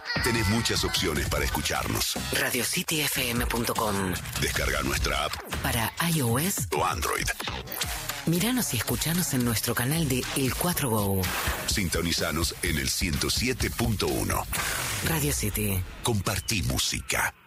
Tenés muchas opciones para escucharnos. RadioCityFM.com. Descarga nuestra app para iOS o Android. Míranos y escuchanos en nuestro canal de El 4Go. Sintonizanos en el 107.1. Radio City. Compartí música.